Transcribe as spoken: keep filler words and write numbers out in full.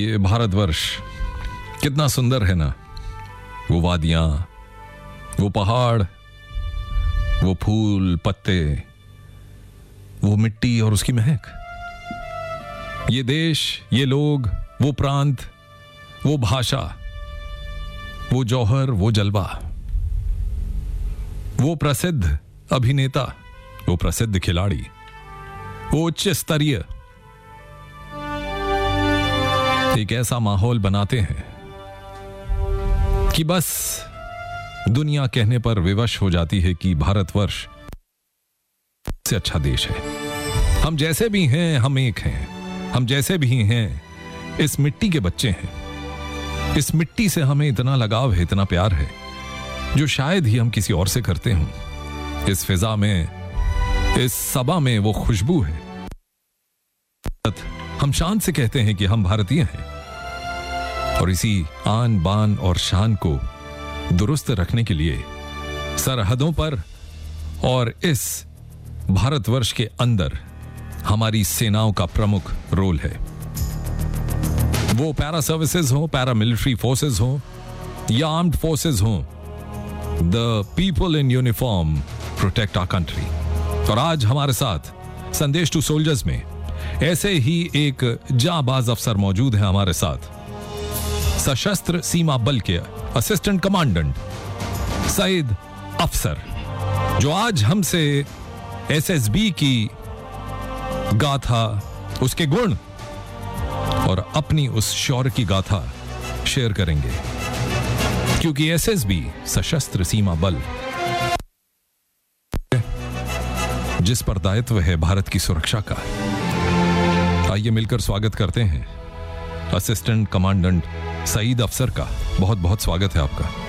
ये भारतवर्ष कितना सुंदर है ना। वो वादियां, वो पहाड़, वो फूल पत्ते, वो मिट्टी और उसकी महक। ये देश, ये लोग, वो प्रांत, वो भाषा, वो जौहर, वो जलवा, वो प्रसिद्ध अभिनेता, वो प्रसिद्ध खिलाड़ी, वो उच्च स्तरीय, एक ऐसा माहौल बनाते हैं कि बस दुनिया कहने पर विवश हो जाती है कि भारतवर्ष से अच्छा देश है। हम जैसे भी हैं हम एक हैं, हम जैसे भी हैं इस मिट्टी के बच्चे हैं। इस मिट्टी से हमें इतना लगाव है, इतना प्यार है जो शायद ही हम किसी और से करते हों। इस फिजा में, इस सबा में वो खुशबू है। हम शान से कहते हैं कि हम भारतीय हैं और इसी आन बान और शान को दुरुस्त रखने के लिए सरहदों पर और इस भारतवर्ष के अंदर हमारी सेनाओं का प्रमुख रोल है। वो पैरा सर्विसेज हो, पैरा मिलिट्री फोर्सेस हो या आर्म्ड फोर्सेस हो, the people in uniform protect our country. और आज हमारे साथ संदेश टू सोल्जर्स में ऐसे ही एक जाबाज अफसर मौजूद है हमारे साथ। सशस्त्र सीमा बल के असिस्टेंट कमांडेंट सईद अफसर, जो आज हमसे एसएसबी की गाथा, उसके गुण और अपनी उस शौर्य की गाथा शेयर करेंगे, क्योंकि एसएसबी सशस्त्र सीमा बल जिस पर दायित्व है भारत की सुरक्षा का। आइए मिलकर स्वागत करते हैं असिस्टेंट कमांडेंट सईद अफसर का। बहुत बहुत स्वागत है आपका।